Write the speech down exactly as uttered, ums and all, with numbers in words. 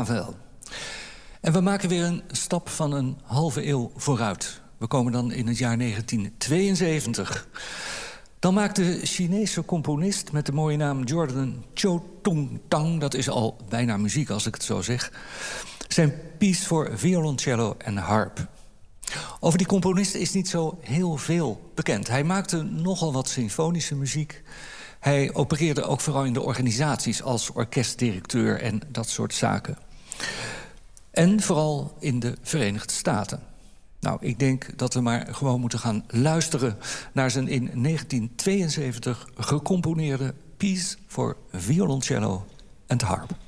Ravel. En we maken weer een stap van een halve eeuw vooruit. We komen dan in het jaar negentien tweeënzeventig. Dan maakt de Chinese componist met de mooie naam Jordan Chotung Tang... dat is al bijna muziek als ik het zo zeg... zijn piece voor violoncello en harp. Over die componist is niet zo heel veel bekend. Hij maakte nogal wat symfonische muziek. Hij opereerde ook vooral in de organisaties als orkestdirecteur en dat soort zaken. En vooral in de Verenigde Staten. Nou, ik denk dat we maar gewoon moeten gaan luisteren naar zijn in negentien tweeënzeventig gecomponeerde piece voor violoncello en harp.